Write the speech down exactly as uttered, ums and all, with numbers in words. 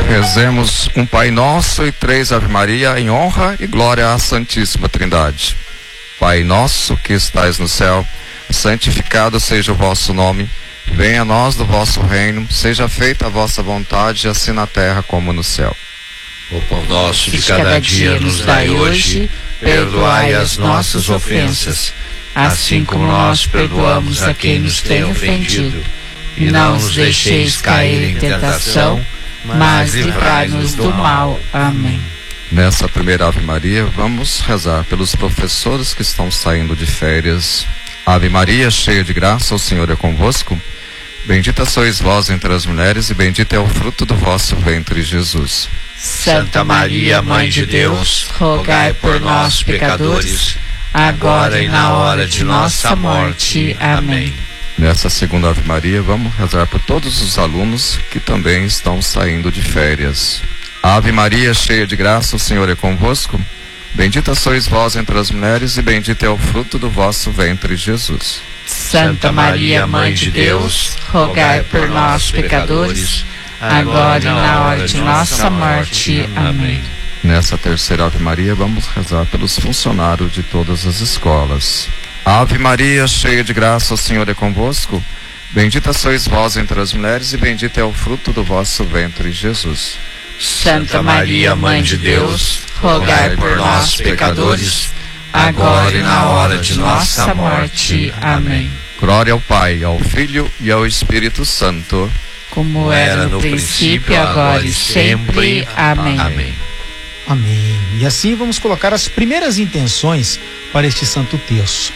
Rezemos um Pai Nosso e três Ave Maria em honra e glória à Santíssima Trindade. Pai nosso que estais no céu, santificado seja o vosso nome. Venha a nós do vosso reino, seja feita a vossa vontade, assim na terra como no céu. O pão nosso de cada dia nos dai hoje, perdoai as nossas ofensas, assim como nós perdoamos a quem nos tem ofendido. E não nos deixeis cair em tentação, mas livrai-nos do mal. Amém. Nessa primeira Ave Maria, vamos rezar pelos professores que estão saindo de férias. Ave Maria, cheia de graça, o Senhor é convosco. Bendita sois vós entre as mulheres, e bendito é o fruto do vosso ventre, Jesus. Santa Maria, Mãe de Deus, rogai por nós, pecadores, agora e na hora de nossa morte. Amém. Nessa segunda Ave Maria, vamos rezar por todos os alunos que também estão saindo de férias. Ave Maria, cheia de graça, o Senhor é convosco. Bendita sois vós entre as mulheres, e bendito é o fruto do vosso ventre, Jesus. Santa Maria, Mãe de Deus, rogai por nós, pecadores, agora e na hora de nossa morte. Amém. Nessa terceira Ave Maria, vamos rezar pelos funcionários de todas as escolas. Ave Maria, cheia de graça, o Senhor é convosco. Bendita sois vós entre as mulheres, e bendito é o fruto do vosso ventre, Jesus. Santa Maria, Mãe de Deus, rogai por nós, pecadores, agora e na hora de nossa morte. Amém. Glória ao Pai, ao Filho e ao Espírito Santo, como era no princípio, agora e sempre. Amém. Amém. Amém. E assim vamos colocar as primeiras intenções para este Santo Terço.